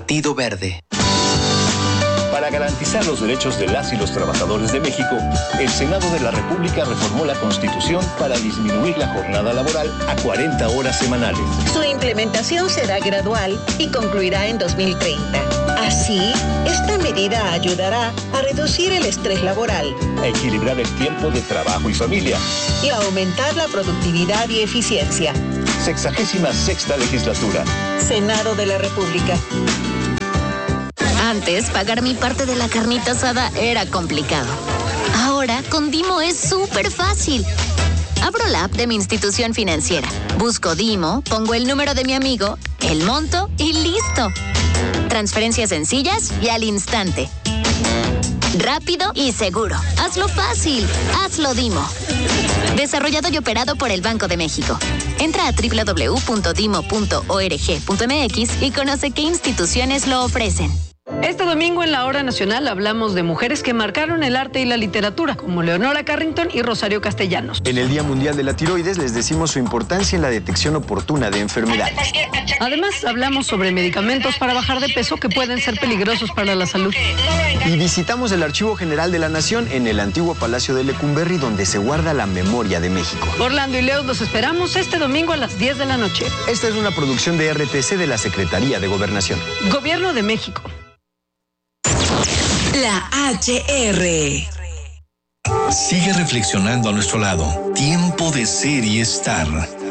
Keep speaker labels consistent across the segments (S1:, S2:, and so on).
S1: Partido Verde.
S2: Para garantizar los derechos de las y los trabajadores de México, el Senado de la República reformó la Constitución para disminuir la jornada laboral a 40 horas semanales.
S3: Su implementación será gradual y concluirá en 2030. Así, esta medida ayudará a reducir el estrés laboral,
S2: a equilibrar el tiempo de trabajo y familia
S3: y a aumentar la productividad y eficiencia.
S2: 66ª legislatura.
S3: Senado de la República.
S4: Antes, pagar mi parte de la carnita asada era complicado. Ahora, con Dimo es súper fácil. Abro la app de mi institución financiera, busco Dimo, pongo el número de mi amigo, el monto y ¡listo! Transferencias sencillas y al instante. Rápido y seguro. Hazlo fácil. Hazlo Dimo. Desarrollado y operado por el Banco de México. Entra a www.dimo.org.mx y conoce qué instituciones lo ofrecen.
S5: Este domingo en la Hora Nacional hablamos de mujeres que marcaron el arte y la literatura, como Leonora Carrington y Rosario Castellanos.
S6: En el Día Mundial de la Tiroides les decimos su importancia en la detección oportuna de enfermedades.
S5: Además, hablamos sobre medicamentos para bajar de peso que pueden ser peligrosos para la salud.
S6: Y visitamos el Archivo General de la Nación en el antiguo Palacio de Lecumberri, donde se guarda la memoria de México.
S5: Orlando y Leo los esperamos este domingo a las 10 de la noche.
S6: Esta es una producción de RTC de la Secretaría de Gobernación.
S5: Gobierno de México.
S7: La HR.
S8: Sigue reflexionando a nuestro lado. Tiempo de ser y estar.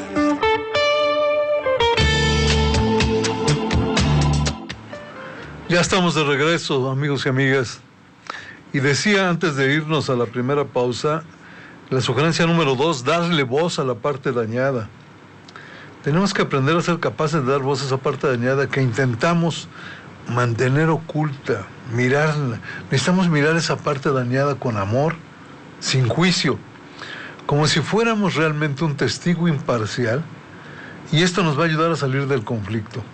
S9: Ya estamos de regreso, amigos y amigas. Y decía antes de irnos a la primera pausa, la sugerencia número 2, darle voz a la parte dañada. Tenemos que aprender a ser capaces de dar voz a esa parte dañada que intentamos mantener oculta, mirarla. Necesitamos mirar esa parte dañada con amor, sin juicio, como si fuéramos realmente un testigo imparcial, y esto nos va a ayudar a salir del conflicto.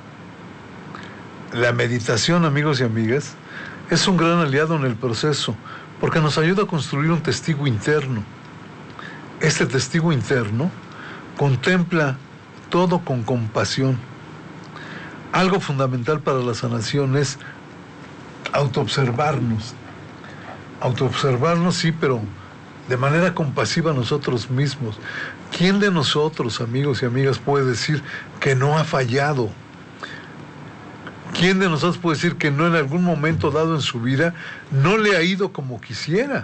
S9: La meditación, amigos y amigas, es un gran aliado en el proceso, porque nos ayuda a construir un testigo interno. Este testigo interno contempla todo con compasión. Algo fundamental para la sanación es autoobservarnos. Autoobservarnos, sí, pero de manera compasiva nosotros mismos. ¿Quién de nosotros, amigos y amigas, puede decir que no ha fallado? ¿Quién de nosotros puede decir que no en algún momento dado en su vida no le ha ido como quisiera?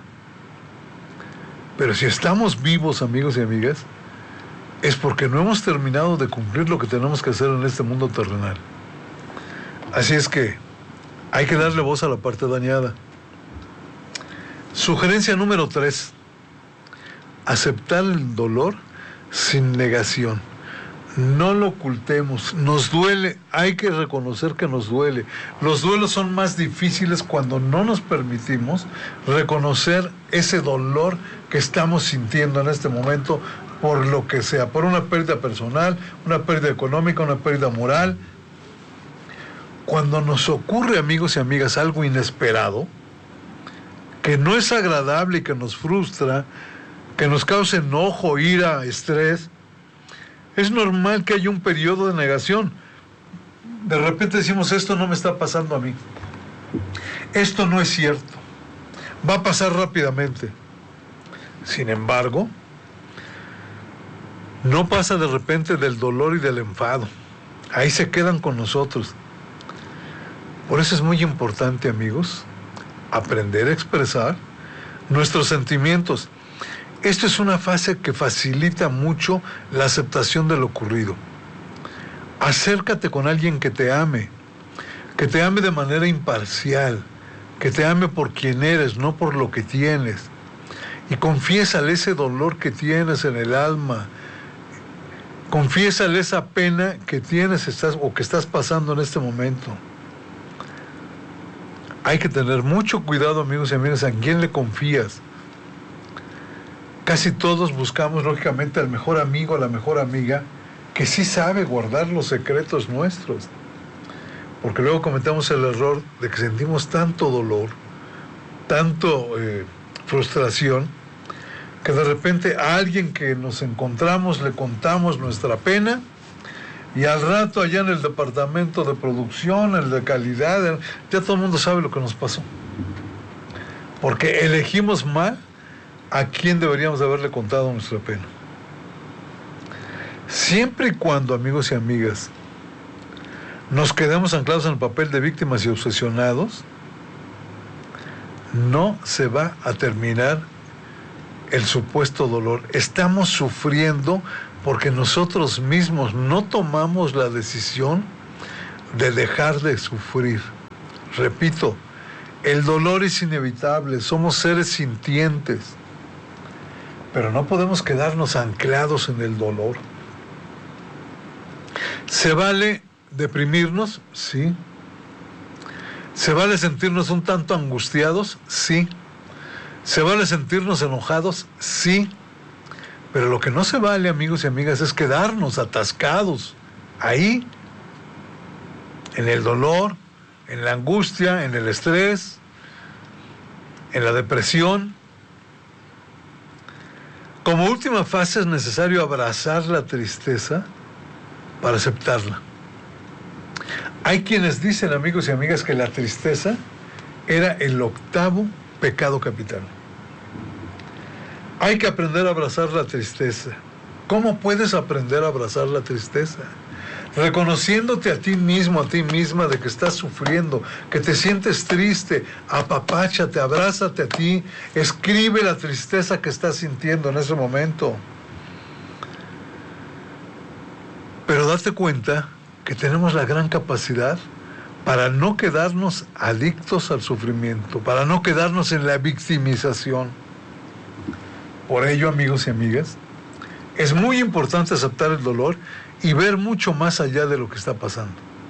S9: Pero si estamos vivos, amigos y amigas, es porque no hemos terminado de cumplir lo que tenemos que hacer en este mundo terrenal. Así es que hay que darle voz a la parte dañada. Sugerencia número 3. Aceptar el dolor sin negación. No lo ocultemos. Nos duele, hay que reconocer que nos duele. Los duelos son más difíciles cuando no nos permitimos reconocer ese dolor que estamos sintiendo en este momento por lo que sea, por una pérdida personal, una pérdida económica, una pérdida moral. Cuando nos ocurre, amigos y amigas, algo inesperado, que no es agradable y que nos frustra, que nos causa enojo, ira, estrés, es normal que haya un periodo de negación. De repente decimos, esto no me está pasando a mí. Esto no es cierto. Va a pasar rápidamente. Sin embargo, no pasa de repente del dolor y del enfado. Ahí se quedan con nosotros. Por eso es muy importante, amigos, aprender a expresar nuestros sentimientos. Esto es una fase que facilita mucho la aceptación de lo ocurrido. Acércate con alguien que te ame de manera imparcial, que te ame por quien eres, no por lo que tienes. Y confiésale ese dolor que tienes en el alma. Confiésale esa pena que tienes o que estás pasando en este momento. Hay que tener mucho cuidado, amigos y amigas, a quién le confías. Casi todos buscamos, lógicamente, al mejor amigo, a la mejor amiga, que sí sabe guardar los secretos nuestros. Porque luego cometemos el error de que sentimos tanto dolor, tanto frustración, que de repente a alguien que nos encontramos le contamos nuestra pena Y al rato allá en el departamento de producción, el de calidad, ya todo el mundo sabe lo que nos pasó. Porque elegimos mal a quién deberíamos haberle contado nuestra pena. Siempre y cuando, amigos y amigas, nos quedemos anclados en el papel de víctimas y obsesionados, no se va a terminar el supuesto dolor. Estamos sufriendo porque nosotros mismos no tomamos la decisión de dejar de sufrir. Repito, el dolor es inevitable, somos seres sintientes, pero no podemos quedarnos anclados en el dolor. ¿Se vale deprimirnos? Sí. ¿Se vale sentirnos un tanto angustiados? Sí. ¿Se vale sentirnos enojados? Sí. Pero lo que no se vale, amigos y amigas, es quedarnos atascados ahí, en el dolor, en la angustia, en el estrés, en la depresión. Como última fase es necesario abrazar la tristeza para aceptarla. Hay quienes dicen, amigos y amigas, que la tristeza era el 8º pecado capital. Hay que aprender a abrazar la tristeza. ¿Cómo puedes aprender a abrazar la tristeza? Reconociéndote a ti mismo, a ti misma, de que estás sufriendo, que te sientes triste, apapáchate, abrázate a ti, escribe la tristeza que estás sintiendo en ese momento. Pero date cuenta que tenemos la gran capacidad para no quedarnos adictos al sufrimiento, para no quedarnos en la victimización. Por ello, amigos y amigas, es muy importante aceptar el dolor y ver mucho más allá de lo que está pasando.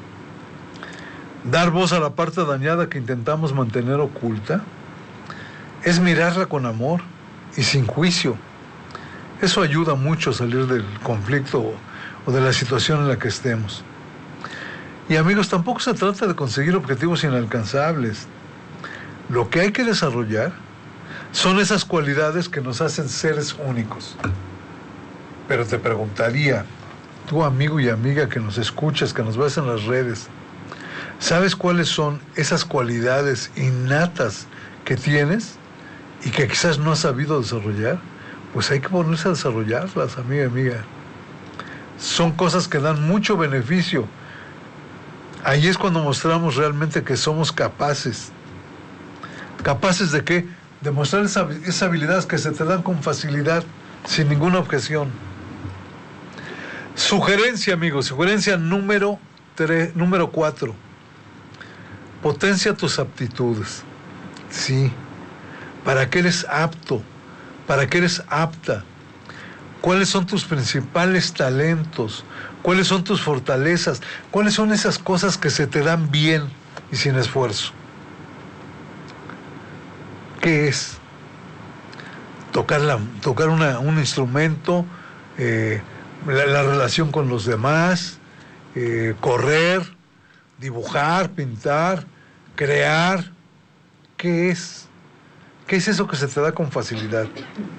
S9: Dar voz a la parte dañada que intentamos mantener oculta es mirarla con amor y sin juicio. Eso ayuda mucho a salir del conflicto o de la situación en la que estemos. Y amigos, tampoco se trata de conseguir objetivos inalcanzables. Lo que hay que desarrollar son esas cualidades que nos hacen seres únicos. Pero te preguntaría, tú amigo y amiga que nos escuchas, que nos ves en las redes, ¿sabes cuáles son esas cualidades innatas que tienes y que quizás no has sabido desarrollar? Pues hay que ponerse a desarrollarlas, amiga y amiga. Son cosas que dan mucho beneficio. Ahí es cuando mostramos realmente que somos capaces. ¿Capaces de qué? De mostrar esas habilidades que se te dan con facilidad, sin ninguna objeción. Sugerencia, amigos, sugerencia número 4. Potencia tus aptitudes. Sí. ¿Para qué eres apto? ¿Para qué eres apta? ¿Cuáles son tus principales talentos? ¿Cuáles son tus fortalezas? ¿Cuáles son esas cosas que se te dan bien y sin esfuerzo? ¿Qué es? Tocar un instrumento, la relación con los demás, correr, dibujar, pintar, crear. ¿Qué es? ¿Qué es eso que se te da con facilidad?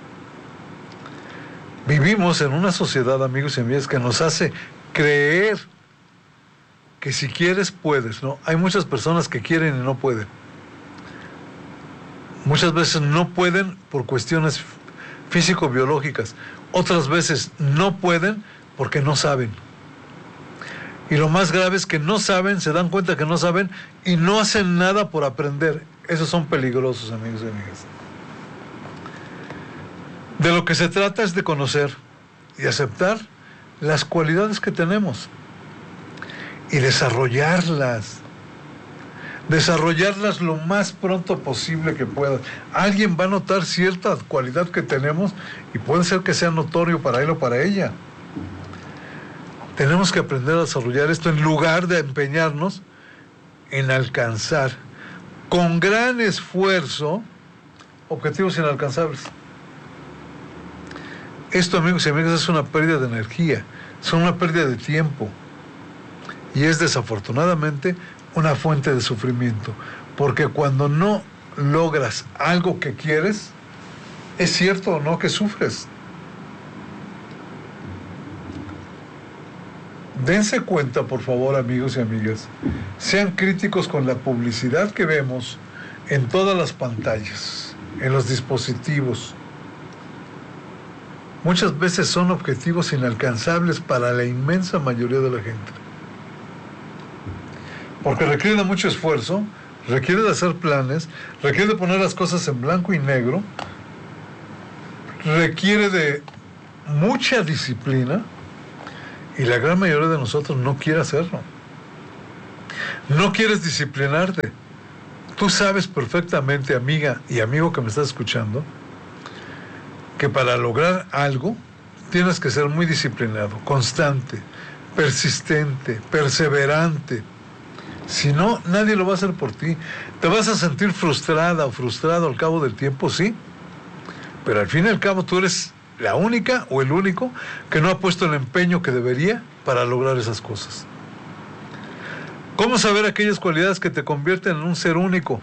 S9: Vivimos en una sociedad, amigos y amigas, que nos hace creer que si quieres, puedes, ¿no? Hay muchas personas que quieren y no pueden. Muchas veces no pueden por cuestiones físico-biológicas. Otras veces no pueden porque no saben. Y lo más grave es que no saben, se dan cuenta que no saben y no hacen nada por aprender. Esos son peligrosos, amigos y amigas. De lo que se trata es de conocer y aceptar las cualidades que tenemos y desarrollarlas. Desarrollarlas lo más pronto posible que puedan. Alguien va a notar cierta cualidad que tenemos y puede ser que sea notorio para él o para ella. Tenemos que aprender a desarrollar esto en lugar de empeñarnos en alcanzar con gran esfuerzo objetivos inalcanzables. Esto, amigos y amigas, es una pérdida de energía, es una pérdida de tiempo y es desafortunadamente una fuente de sufrimiento, porque cuando no logras algo que quieres, ¿es cierto o no que sufres? Dense cuenta, por favor, amigos y amigas, sean críticos con la publicidad que vemos en todas las pantallas, en los dispositivos. Muchas veces son objetivos inalcanzables para la inmensa mayoría de la gente. Porque requiere de mucho esfuerzo, requiere de hacer planes, requiere de poner las cosas en blanco y negro, requiere de mucha disciplina, y la gran mayoría de nosotros no quiere hacerlo. No quieres disciplinarte. Tú sabes perfectamente, amiga y amigo que me estás escuchando, que para lograr algo tienes que ser muy disciplinado, constante, persistente, perseverante. Si no, nadie lo va a hacer por ti. Te vas a sentir frustrada o frustrado al cabo del tiempo, sí, pero al fin y al cabo tú eres la única o el único que no ha puesto el empeño que debería para lograr esas cosas. ¿Cómo saber aquellas cualidades que te convierten en un ser único?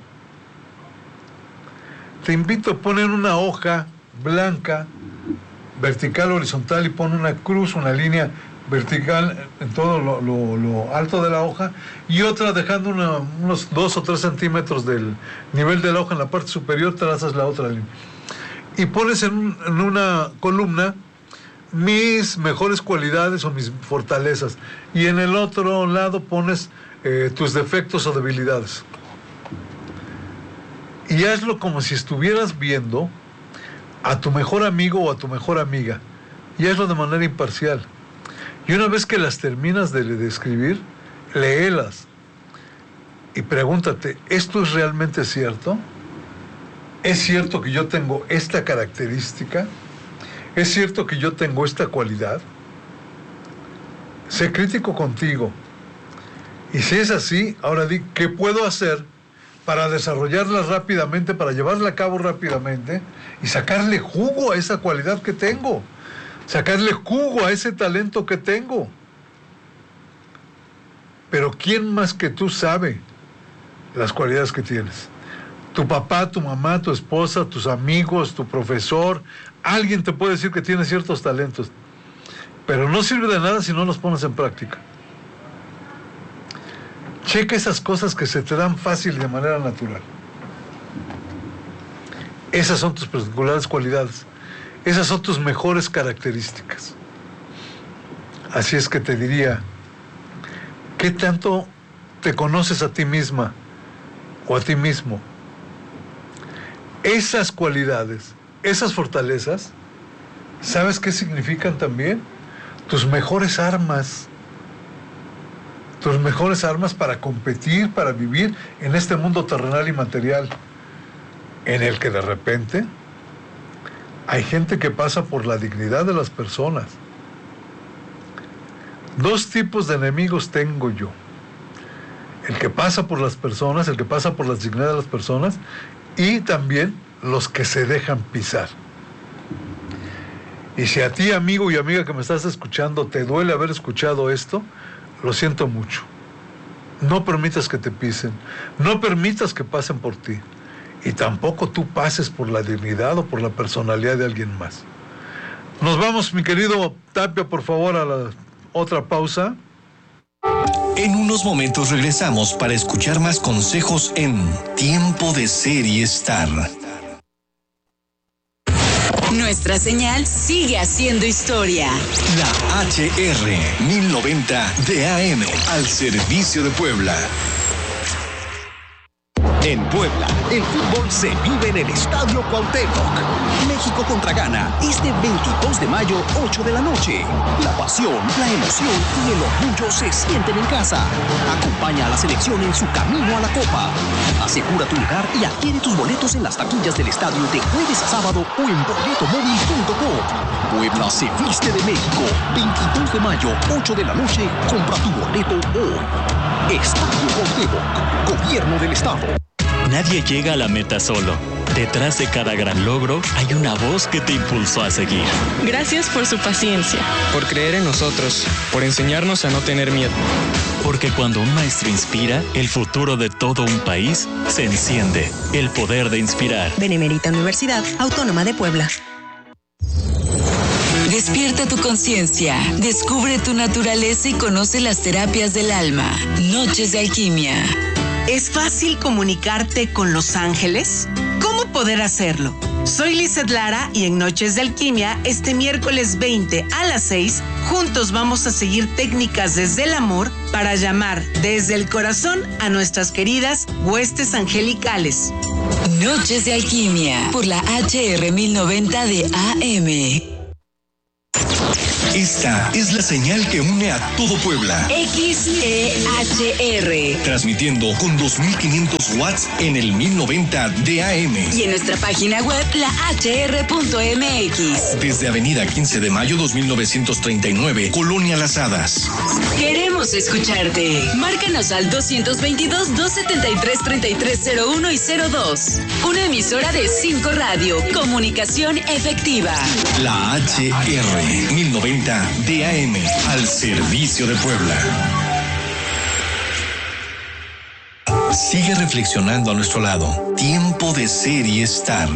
S9: Te invito a poner una hoja blanca, vertical, horizontal, y pon una cruz, una línea vertical en todo lo alto de la hoja, y otra dejando unos 2 o 3 centímetros del nivel de la hoja en la parte superior, trazas la otra línea. Y pones en una columna mis mejores cualidades o mis fortalezas, y en el otro lado pones tus defectos o debilidades. Y hazlo como si estuvieras viendo a tu mejor amigo o a tu mejor amiga, y hazlo de manera imparcial. Y una vez que las terminas de escribir, léelas y pregúntate, ¿esto es realmente cierto? ¿Es cierto que yo tengo esta característica? ¿Es cierto que yo tengo esta cualidad? Sé crítico contigo. Y si es así, ahora di, ¿qué puedo hacer para desarrollarla rápidamente, para llevarla a cabo rápidamente y sacarle jugo a esa cualidad que tengo? Sacarle jugo a ese talento que tengo. Pero ¿quién más que tú sabe las cualidades que tienes? Tu papá, tu mamá, tu esposa, tus amigos, tu profesor. Alguien te puede decir que tienes ciertos talentos, pero no sirve de nada si no los pones en práctica. Checa esas cosas que se te dan fácil de manera natural. Esas son tus particulares cualidades. Esas son tus mejores características. Así es que te diría, ¿qué tanto te conoces a ti misma o a ti mismo? Esas cualidades, esas fortalezas, ¿sabes qué significan también? Tus mejores armas. Tus mejores armas para competir, para vivir en este mundo terrenal y material, en el que de repente hay gente que pasa por la dignidad de las personas. 2 tipos de enemigos tengo yo: el que pasa por las personas, el que pasa por la dignidad de las personas, y también los que se dejan pisar. Y si a ti, amigo y amiga que me estás escuchando, te duele haber escuchado esto, lo siento mucho. No permitas que te pisen, no permitas que pasen por ti, y tampoco tú pases por la dignidad o por la personalidad de alguien más. Nos vamos, mi querido Tapia, por favor, a la otra pausa.
S8: En unos momentos regresamos para escuchar más consejos en Tiempo de Ser y Estar.
S7: Nuestra señal sigue haciendo historia.
S8: La HR 1090 de AM, al servicio de Puebla.
S1: En Puebla, el fútbol se vive en el Estadio Cuauhtémoc. México contra Ghana, este 22 de mayo, 8 de la noche. La pasión, la emoción y el orgullo se sienten en casa. Acompaña a la selección en su camino a la Copa. Asegura tu lugar y adquiere tus boletos en las taquillas del estadio de jueves a sábado o en boletomóvil.com. Puebla se viste de México. 22 de mayo, 8 de la noche. Compra tu boleto hoy. Estadio Cuauhtémoc, Gobierno del Estado.
S10: Nadie llega a la meta solo. Detrás de cada gran logro hay una voz que te impulsó a seguir.
S11: Gracias por su paciencia.
S12: Por creer en nosotros. Por enseñarnos a no tener miedo.
S10: Porque cuando un maestro inspira, el futuro de todo un país se enciende. El poder de inspirar.
S13: Benemérita Universidad Autónoma de Puebla.
S7: De Despierta tu conciencia, descubre tu naturaleza y conoce las terapias del alma. Noches de Alquimia.
S13: ¿Es fácil comunicarte con los ángeles? ¿Cómo poder hacerlo? Soy Lizeth Lara y en Noches de Alquimia, este miércoles 20 a las 6, juntos vamos a seguir técnicas desde el amor para llamar desde el corazón a nuestras queridas huestes angelicales.
S7: Noches de Alquimia, por la HR 1090 de AM.
S8: Esta es la señal que une a todo Puebla.
S7: XEHR.
S8: Transmitiendo con 2500 watts en el 1090 de AM.
S7: Y en nuestra página web, lahr.mx.
S8: Desde Avenida 15 de Mayo 2939, Colonia Las Hadas.
S7: Queremos escucharte. Márcanos al 222-273-3301 y 02. Una emisora de 5 Radio. Comunicación efectiva.
S8: La HR 1090 DAM, al servicio de Puebla. Sigue reflexionando a nuestro lado. Tiempo de ser y estar.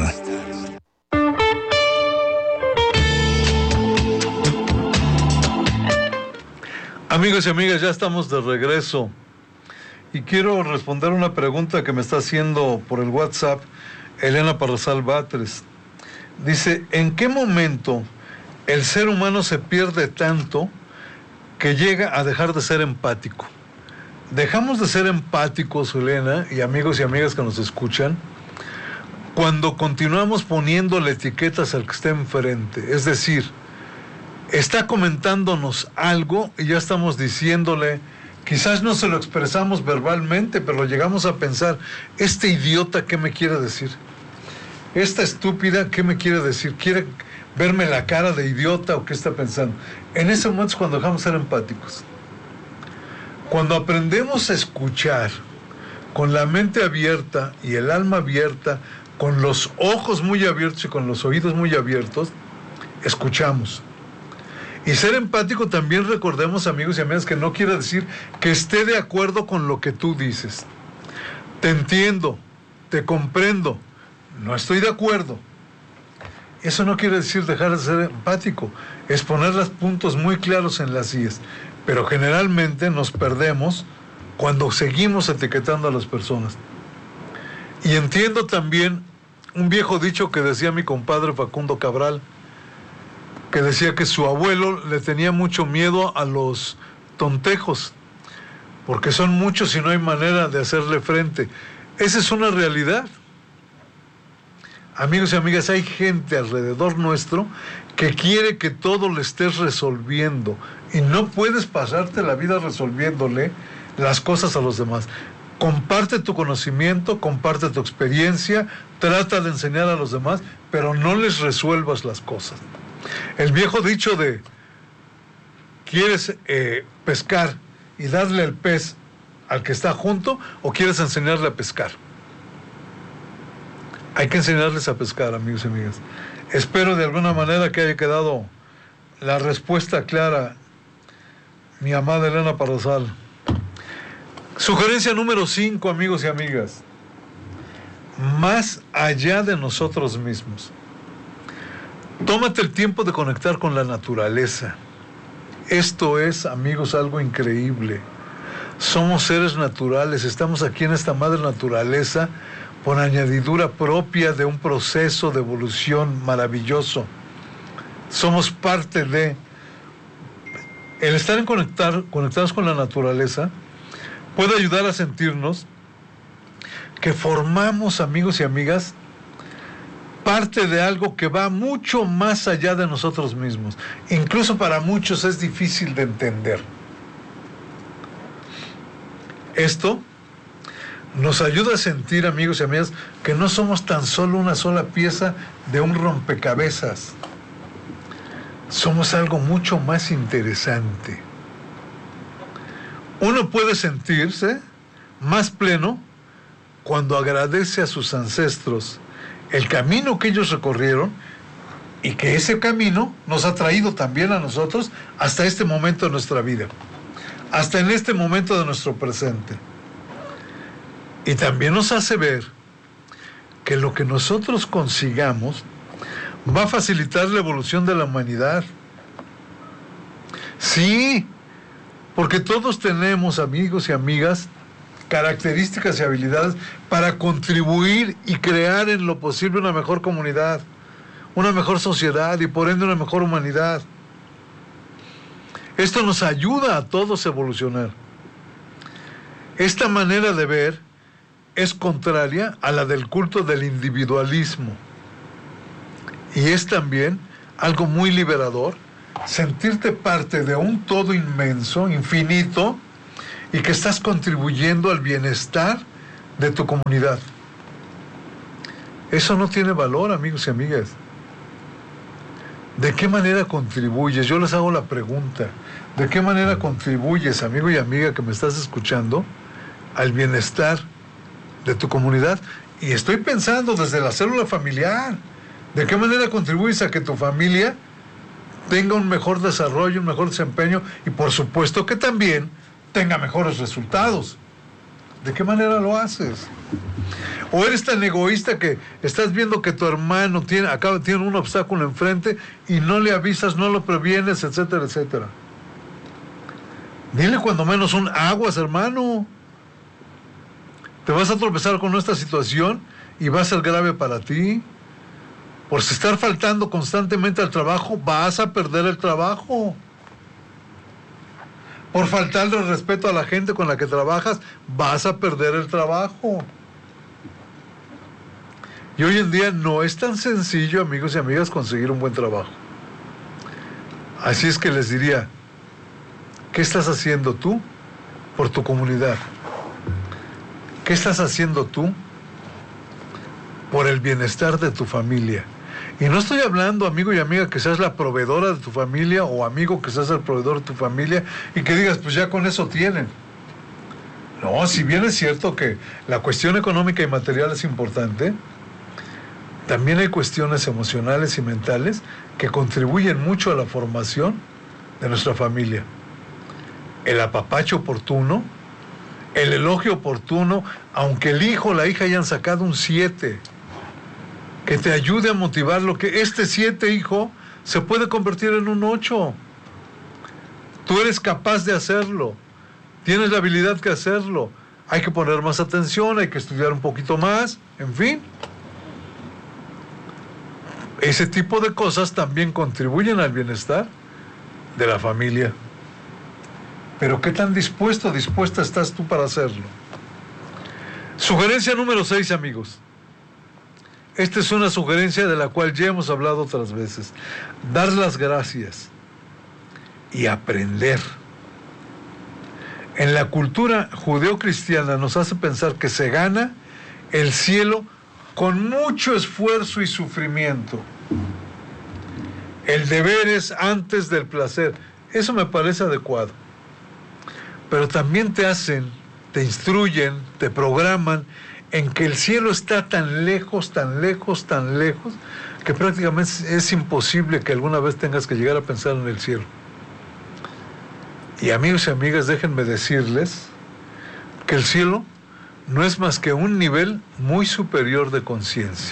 S9: Amigos y amigas, ya estamos de regreso. Y quiero responder una pregunta que me está haciendo por el WhatsApp Elena Parrazal Batres. Dice, ¿en qué momento el ser humano se pierde tanto que llega a dejar de ser empático? Dejamos de ser empáticos, Elena, y amigos y amigas que nos escuchan, cuando continuamos poniéndole etiquetas al que está enfrente. Es decir, está comentándonos algo y ya estamos diciéndole, quizás no se lo expresamos verbalmente, pero llegamos a pensar, este idiota, ¿qué me quiere decir? Esta estúpida, ¿qué me quiere decir? ¿Quiere verme la cara de idiota o qué está pensando? En ese momento es cuando dejamos de ser empáticos. Cuando aprendemos a escuchar con la mente abierta y el alma abierta, con los ojos muy abiertos y con los oídos muy abiertos, escuchamos. Y ser empático también, recordemos, amigos y amigas, que no quiere decir que esté de acuerdo con lo que tú dices. Te entiendo, te comprendo, no estoy de acuerdo. Eso no quiere decir dejar de ser empático, es poner los puntos muy claros en las IES. Pero generalmente nos perdemos cuando seguimos etiquetando a las personas. Y entiendo también un viejo dicho que decía mi compadre Facundo Cabral, que decía que su abuelo le tenía mucho miedo a los tontejos, porque son muchos y no hay manera de hacerle frente. Esa es una realidad. Amigos y amigas, hay gente alrededor nuestro que quiere que todo le estés resolviendo y no puedes pasarte la vida resolviéndole las cosas a los demás. Comparte tu conocimiento, comparte tu experiencia, trata de enseñar a los demás, pero no les resuelvas las cosas. El viejo dicho de ¿quieres pescar y darle el pez al que está junto o quieres enseñarle a pescar? Hay que enseñarles a pescar, amigos y amigas. Espero de alguna manera que haya quedado la respuesta clara, mi amada Elena Parrazal. Sugerencia número 5, amigos y amigas. Más allá de nosotros mismos. Tómate el tiempo de conectar con la naturaleza. Esto es, amigos, algo increíble. Somos seres naturales, estamos aquí en esta madre naturaleza por añadidura propia de un proceso de evolución maravilloso. Somos parte de... El estar conectados con la naturaleza puede ayudar a sentirnos que formamos, amigos y amigas, parte de algo que va mucho más allá de nosotros mismos. Incluso para muchos es difícil de entender. Esto nos ayuda a sentir, amigos y amigas, que no somos tan solo una sola pieza de un rompecabezas. Somos algo mucho más interesante. Uno puede sentirse más pleno cuando agradece a sus ancestros el camino que ellos recorrieron y que ese camino nos ha traído también a nosotros hasta este momento de nuestra vida, hasta en este momento de nuestro presente. Y también nos hace ver que lo que nosotros consigamos va a facilitar la evolución de la humanidad, Sí, porque todos tenemos, amigos y amigas, características y habilidades para contribuir y crear en lo posible una mejor comunidad, una mejor sociedad y por ende una mejor humanidad. Esto nos ayuda a todos a evolucionar. Esta manera de ver es contraria a la del culto del individualismo. Y es también algo muy liberador sentirte parte de un todo inmenso, infinito, y que estás contribuyendo al bienestar de tu comunidad. Eso no tiene valor, amigos y amigas. ¿De qué manera contribuyes? Yo les hago la pregunta. ¿De qué manera contribuyes, amigo y amiga que me estás escuchando, al bienestar de tu comunidad? Y estoy pensando desde la célula familiar. ¿De qué manera contribuyes a que tu familia tenga un mejor desarrollo, un mejor desempeño y por supuesto que también tenga mejores resultados? ¿De qué manera lo haces? ¿O eres tan egoísta que estás viendo que tu hermano tiene un obstáculo enfrente y no le avisas, no lo previenes, etcétera, etcétera? Dile cuando menos un aguas, hermano. Te vas a tropezar con esta situación y va a ser grave para ti. Por estar faltando constantemente al trabajo, vas a perder el trabajo. Por faltarle el respeto a la gente con la que trabajas, vas a perder el trabajo. Y hoy en día no es tan sencillo, amigos y amigas, conseguir un buen trabajo. Así es que les diría, ¿qué estás haciendo tú por tu comunidad? ¿Qué estás haciendo tú por el bienestar de tu familia? Y no estoy hablando, amigo y amiga, que seas la proveedora de tu familia o amigo que seas el proveedor de tu familia y que digas, pues ya con eso tienen. No, si bien es cierto que la cuestión económica y material es importante, también hay cuestiones emocionales y mentales que contribuyen mucho a la formación de nuestra familia. El apapacho oportuno, el elogio oportuno, aunque el hijo o la hija hayan sacado un 7, que te ayude a motivar lo que este 7, hijo, se puede convertir en un 8. Tú eres capaz de hacerlo, tienes la habilidad de hacerlo. Hay que poner más atención, hay que estudiar un poquito más, en fin. Ese tipo de cosas también contribuyen al bienestar de la familia. Pero ¿qué tan dispuesta estás tú para hacerlo? Sugerencia número 6, amigos. Esta es una sugerencia de la cual ya hemos hablado otras veces. Dar las gracias y aprender. En la cultura judeocristiana nos hace pensar que se gana el cielo con mucho esfuerzo y sufrimiento. El deber es antes del placer. Eso me parece adecuado. Pero también te instruyen, te programan en que el cielo está tan lejos, que prácticamente es imposible que alguna vez tengas que llegar a pensar en el cielo. Y amigos y amigas, déjenme decirles que el cielo no es más que un nivel muy superior de conciencia.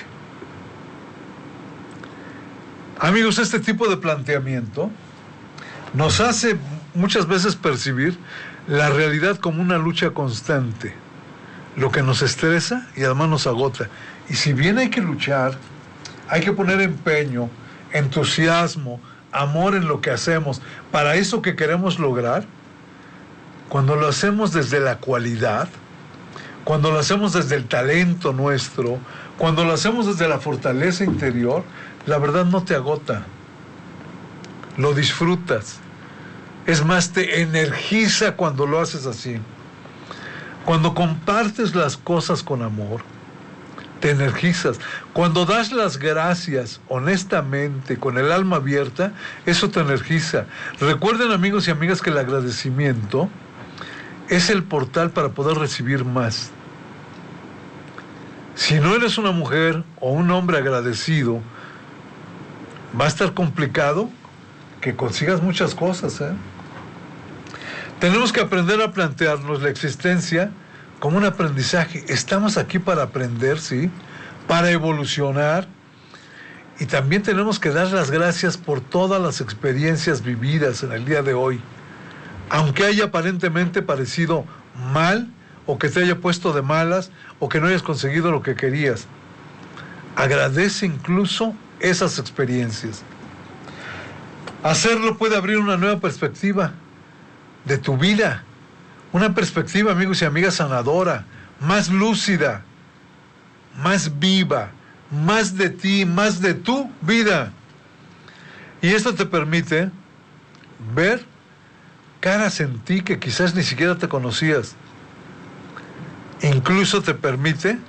S9: Amigos, este tipo de planteamiento nos hace muchas veces percibir la realidad como una lucha constante, lo que nos estresa y además nos agota. Y si bien hay que luchar, hay que poner empeño, entusiasmo, amor en lo que hacemos para eso que queremos lograr, cuando lo hacemos desde la cualidad, cuando lo hacemos desde el talento nuestro, cuando lo hacemos desde la fortaleza interior, la verdad no te agota, lo disfrutas. Es más, te energiza cuando lo haces así. Cuando compartes las cosas con amor, te energizas. Cuando das las gracias honestamente, con el alma abierta, eso te energiza. Recuerden, amigos y amigas, que el agradecimiento es el portal para poder recibir más. Si no eres una mujer o un hombre agradecido, va a estar complicado que consigas muchas cosas, ¿eh? Tenemos que aprender a plantearnos la existencia como un aprendizaje. Estamos aquí para aprender, ¿sí? Para evolucionar. Y también tenemos que dar las gracias por todas las experiencias vividas en el día de hoy. Aunque haya aparentemente parecido mal, o que te haya puesto de malas, o que no hayas conseguido lo que querías. Agradece incluso esas experiencias. Hacerlo puede abrir una nueva perspectiva de tu vida. Una perspectiva, amigos y amigas, sanadora, más lúcida, más viva, más de ti, más de tu vida. Y esto te permite ver caras en ti que quizás ni siquiera te conocías. Incluso te permite